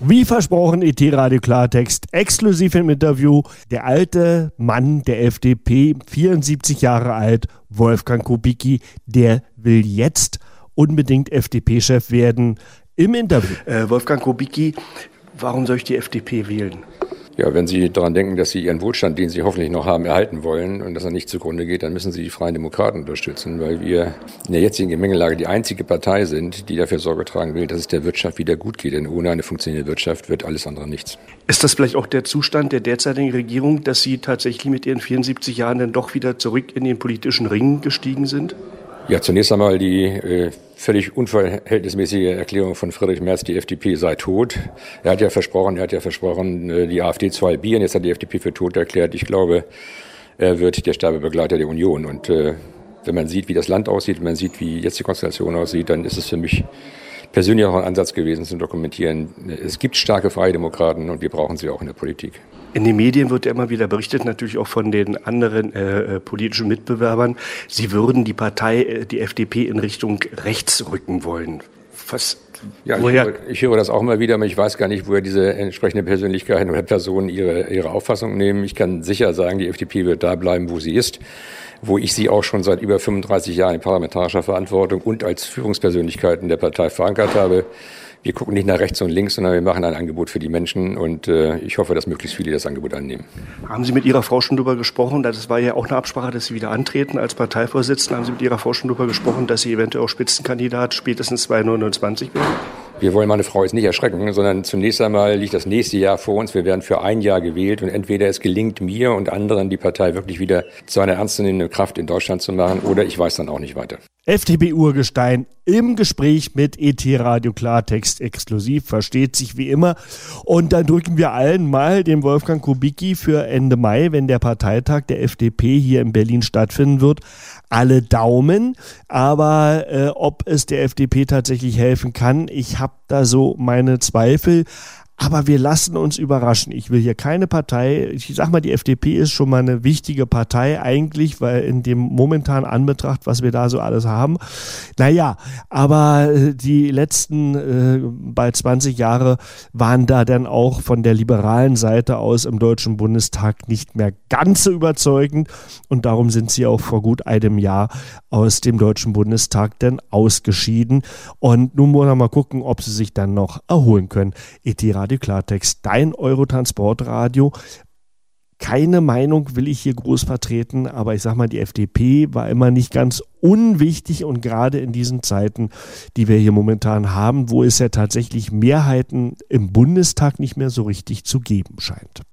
Wie versprochen, ET-Radio Klartext, exklusiv im Interview, der alte Mann der FDP, 74 Jahre alt, Wolfgang Kubicki, der will jetzt unbedingt FDP-Chef werden. Im Interview. Wolfgang Kubicki, warum soll ich die FDP wählen? Ja, wenn Sie daran denken, dass Sie Ihren Wohlstand, den Sie hoffentlich noch haben, erhalten wollen und dass er nicht zugrunde geht, dann müssen Sie die Freien Demokraten unterstützen, weil wir in der jetzigen Gemengelage die einzige Partei sind, die dafür Sorge tragen will, dass es der Wirtschaft wieder gut geht. Denn ohne eine funktionierende Wirtschaft wird alles andere nichts. Ist das vielleicht auch der Zustand der derzeitigen Regierung, dass Sie tatsächlich mit Ihren 74 Jahren dann doch wieder zurück in den politischen Ring gestiegen sind? Ja, zunächst einmal die völlig unverhältnismäßige Erklärung von Friedrich Merz, die FDP sei tot. Er hat ja versprochen, die AfD zu halbieren. Jetzt hat die FDP für tot erklärt. Ich glaube, er wird der Sterbebegleiter der Union. Und wenn man sieht, wie das Land aussieht, wenn man sieht, wie jetzt die Konstellation aussieht, dann ist es für mich persönlich auch ein Ansatz gewesen, zu dokumentieren. Es gibt starke Freie Demokraten und wir brauchen sie auch in der Politik. In den Medien wird ja immer wieder berichtet, natürlich auch von den anderen politischen Mitbewerbern, sie würden die Partei, die FDP, in Richtung rechts rücken wollen. Ja, ich höre das auch immer wieder, aber ich weiß gar nicht, woher diese entsprechenden Persönlichkeiten oder Personen ihre Auffassung nehmen. Ich kann sicher sagen, die FDP wird da bleiben, wo sie ist, wo ich sie auch schon seit über 35 Jahren in parlamentarischer Verantwortung und als Führungspersönlichkeiten der Partei verankert habe. Wir gucken nicht nach rechts und links, sondern wir machen ein Angebot für die Menschen und ich hoffe, dass möglichst viele das Angebot annehmen. Haben Sie mit Ihrer Frau schon darüber gesprochen? Das war ja auch eine Absprache, dass Sie wieder antreten als Parteivorsitzender. Haben Sie mit Ihrer Frau schon darüber gesprochen, dass Sie eventuell auch Spitzenkandidat spätestens 2029 werden? Wir wollen meine Frau jetzt nicht erschrecken, sondern zunächst einmal liegt das nächste Jahr vor uns. Wir werden für ein Jahr gewählt und entweder es gelingt mir und anderen, die Partei wirklich wieder zu einer ernstzunehmenden Kraft in Deutschland zu machen, oder ich weiß dann auch nicht weiter. FDP-Urgestein im Gespräch mit ET-Radio Klartext exklusiv, versteht sich wie immer. Und dann drücken wir allen mal dem Wolfgang Kubicki für Ende Mai, wenn der Parteitag der FDP hier in Berlin stattfinden wird, alle Daumen. Aber ob es der FDP tatsächlich helfen kann, ich habe da so meine Zweifel. Aber wir lassen uns überraschen. Ich will hier keine Partei, ich sag mal, die FDP ist schon mal eine wichtige Partei eigentlich, weil in dem momentanen Anbetracht, was wir da so alles haben, naja, aber die letzten bald 20 Jahre waren da dann auch von der liberalen Seite aus im Deutschen Bundestag nicht mehr ganz so überzeugend und darum sind sie auch vor gut einem Jahr aus dem Deutschen Bundestag dann ausgeschieden und nun wollen wir mal gucken, ob sie sich dann noch erholen können. ET-Radio Klartext, dein Eurotransportradio. Keine Meinung will ich hier groß vertreten, aber ich sag mal, die FDP war immer nicht ganz unwichtig und gerade in diesen Zeiten, die wir hier momentan haben, wo es ja tatsächlich Mehrheiten im Bundestag nicht mehr so richtig zu geben scheint.